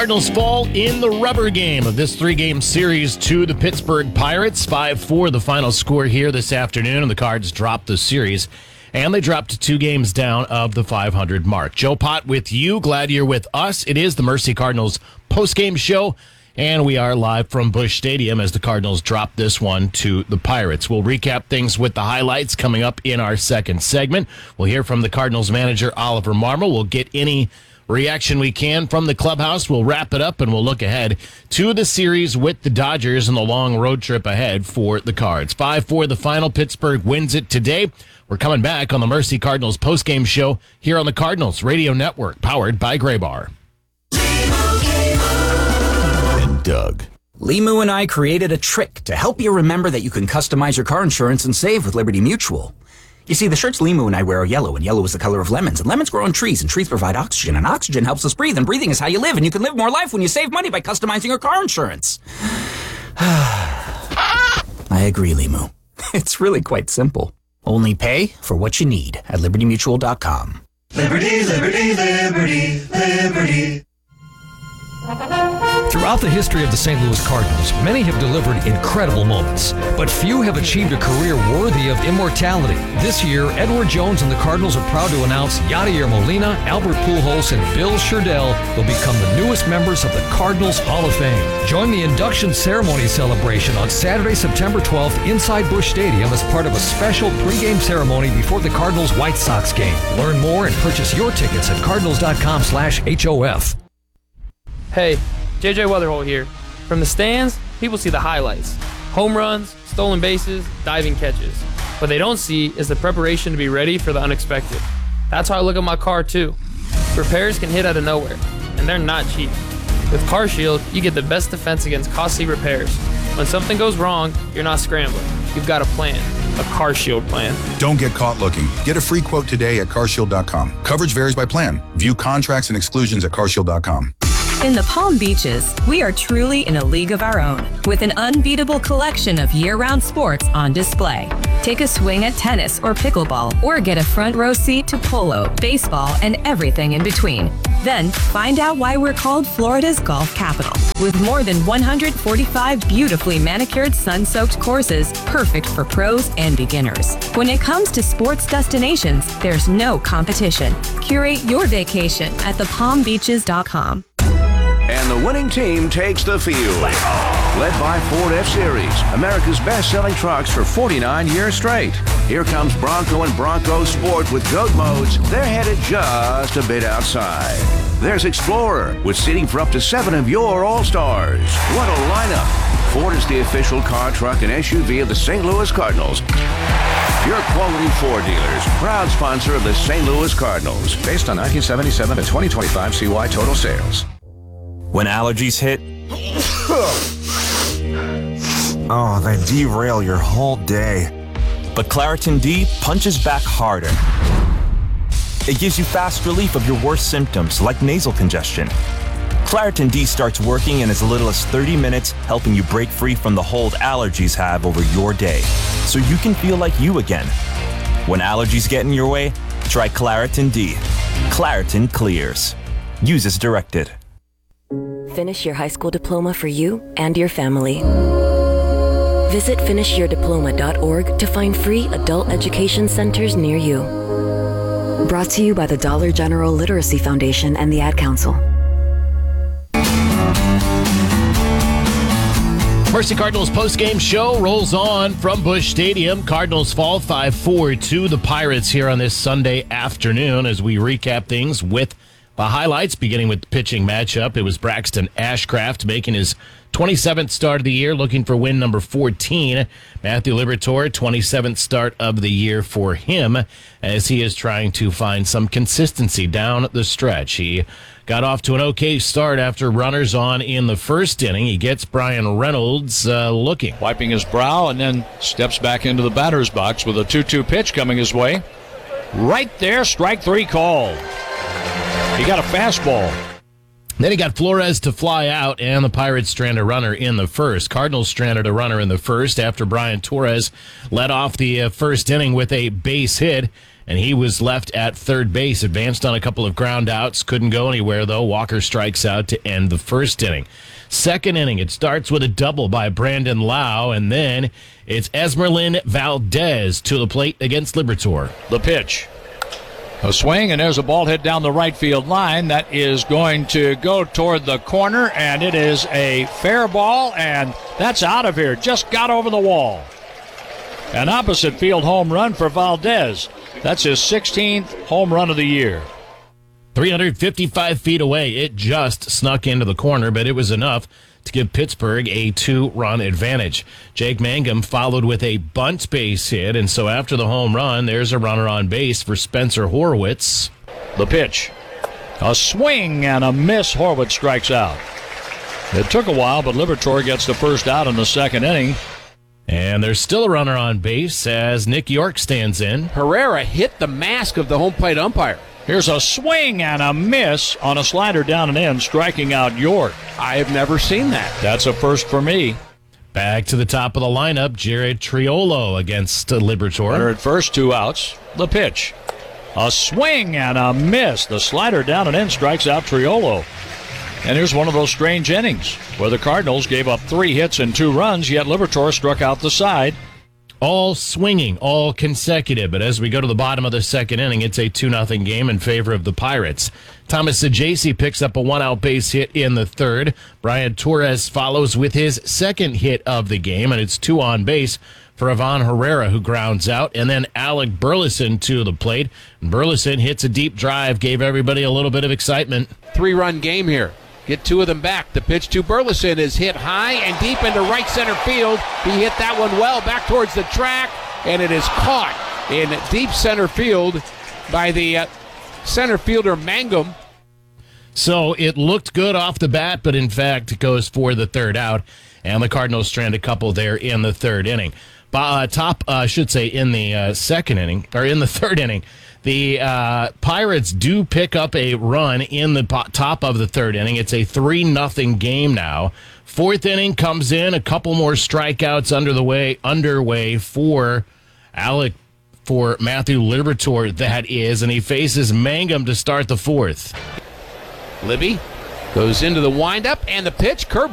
Cardinals fall in the rubber game of this three-game series to the Pittsburgh Pirates. 5-4 the final score here this afternoon, and the Cards dropped the series, and they dropped 2 games down of the 500 mark. Joe Pott with you. Glad you're with us. It is the Mercy Cardinals postgame show, and we are live from Busch Stadium as the Cardinals drop this one to the Pirates. We'll recap things with the highlights coming up in our second segment. We'll hear from the Cardinals manager, Oliver Marmol. We'll get any reaction we can from the clubhouse. We'll wrap it up, and we'll look ahead to the series with the Dodgers and the long road trip ahead for the Cards. 5-4 the final. Pittsburgh wins it today. We're coming back on the Mercy Cardinals postgame show here on the Cardinals Radio Network, powered by Graybar. And Doug. Limu and I created a trick to help you remember that you can customize your car insurance and save with Liberty Mutual. You see, the shirts Limu and I wear are yellow, and yellow is the color of lemons, and lemons grow on trees, and trees provide oxygen, and oxygen helps us breathe, and breathing is how you live, and you can live more life when you save money by customizing your car insurance. I agree, Limu. It's really quite simple. Only pay for what you need at LibertyMutual.com. Liberty, liberty, liberty, liberty. Throughout the history of the St. Louis Cardinals, many have delivered incredible moments, but few have achieved a career worthy of immortality. This year, Edward Jones and the Cardinals are proud to announce Yadier Molina, Albert Pujols, and Bill Sherdell will become the newest members of the Cardinals Hall of Fame. Join the induction ceremony celebration on Saturday, September 12th inside Busch Stadium as part of a special pregame ceremony before the Cardinals-White Sox game. Learn more and purchase your tickets at cardinals.com/HOF. Hey, JJ Weatherholt here. From the stands, people see the highlights. Home runs, stolen bases, diving catches. What they don't see is the preparation to be ready for the unexpected. That's how I look at my car too. Repairs can hit out of nowhere, and they're not cheap. With CarShield, you get the best defense against costly repairs. When something goes wrong, you're not scrambling. You've got a plan. A CarShield plan. Don't get caught looking. Get a free quote today at carshield.com. Coverage varies by plan. View contracts and exclusions at carshield.com. In the Palm Beaches, we are truly in a league of our own, with an unbeatable collection of year-round sports on display. Take a swing at tennis or pickleball, or get a front row seat to polo, baseball, and everything in between. Then, find out why we're called Florida's golf capital, with more than 145 beautifully manicured sun-soaked courses, perfect for pros and beginners. When it comes to sports destinations, there's no competition. Curate your vacation at thepalmbeaches.com. And the winning team takes the field. Led by Ford F-Series, America's best-selling trucks for 49 years straight. Here comes Bronco and Bronco Sport with GOAT modes. They're headed just a bit outside. There's Explorer with seating for up to 7 of your All-Stars. What a lineup. Ford is the official car, truck, and SUV of the St. Louis Cardinals. Your quality Ford dealers, proud sponsor of the St. Louis Cardinals. Based on 1977 to 2025 CY total sales. When allergies hit, they derail your whole day. But Claritin D punches back harder. It gives you fast relief of your worst symptoms, like nasal congestion. Claritin D starts working in as little as 30 minutes, helping you break free from the hold allergies have over your day, so you can feel like you again. When allergies get in your way, try Claritin D. Claritin clears. Use as directed. Finish your high school diploma for you and your family. Visit finishyourdiploma.org to find free adult education centers near you. Brought to you by the Dollar General Literacy Foundation and the Ad Council. Mercy Cardinals postgame show rolls on from Busch Stadium. Cardinals fall 5-4 to the Pirates here on this Sunday afternoon as we recap things with the highlights, beginning with the pitching matchup. It was Braxton Ashcraft making his 27th start of the year, looking for win number 14. Matthew Liberatore, 27th start of the year for him, as he is trying to find some consistency down the stretch. He got off to an okay start after runners on in the first inning. He gets Brian Reynolds looking. Wiping his brow and then steps back into the batter's box with a 2-2 pitch coming his way. Right there, strike 3 called. He got a fastball. Then he got Flores to fly out, and the Pirates stranded a runner in the first. Cardinals stranded a runner in the first after Brian Torres led off the first inning with a base hit, and he was left at third base. Advanced on a couple of ground outs. Couldn't go anywhere, though. Walker strikes out to end the first inning. Second inning, it starts with a double by Brandon Lau, and then it's Esmeralyn Valdez to the plate against Libertor. The pitch. A swing, and there's a ball hit down the right field line. That is going to go toward the corner, and it is a fair ball, and that's out of here. Just got over the wall. An opposite field home run for Valdez. That's his 16th home run of the year. 355 feet away, it just snuck into the corner, but it was enough to give Pittsburgh a 2-run advantage. Jake Mangum followed with a bunt base hit, and so after the home run, there's a runner on base for Spencer Horwitz. The pitch. A swing and a miss. Horwitz strikes out. It took a while, but Libertor gets the first out in the second inning. And there's still a runner on base as Nick York stands in. Herrera hit the mask of the home plate umpire. Here's a swing and a miss on a slider down and in, striking out York. I have never seen that. That's a first for me. Back to the top of the lineup, Jared Triolo against Libertor. Runner at first, 2 outs. The pitch. A swing and a miss. The slider down and in strikes out Triolo. And here's one of those strange innings where the Cardinals gave up 3 hits and 2 runs, yet Libertor struck out the side. All swinging, all consecutive. But as we go to the bottom of the second inning, it's a 2-0 game in favor of the Pirates. Thomas Saggese picks up a 1-out base hit in the third. Brian Torres follows with his second hit of the game, and it's 2 on base for Ivan Herrera, who grounds out. And then Alec Burleson to the plate. Burleson hits a deep drive, gave everybody a little bit of excitement. 3-run game here. Get 2 of them back. The pitch to Burleson is hit high and deep into right center field. He hit that one well back towards the track, and it is caught in deep center field by the center fielder Mangum. So it looked good off the bat, but in fact it goes for the third out, and the Cardinals strand a couple there in the third inning. In the second inning, or in the third inning, the Pirates do pick up a run in the top of the third inning. It's a 3-0 game now. Fourth inning comes in, a couple more strikeouts underway for Matthew Libertor, that is, and he faces Mangum to start the fourth. Libby goes into the windup, and the pitch, curve